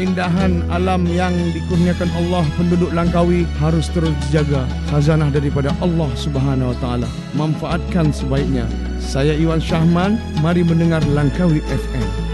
Keindahan alam yang dikurniakan Allah penduduk Langkawi harus terus dijaga. Khazanah daripada Allah Subhanahu Wa Taala. Manfaatkan sebaiknya. Saya Iwan Syahman, mari mendengar Langkawi FM.